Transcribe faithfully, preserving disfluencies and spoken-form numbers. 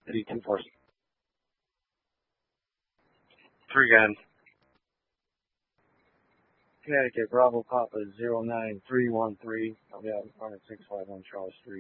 City two four. Three guns. Connecticut, Bravo Papa zero nine three one three. I'll be out in front of six five one Charles Street.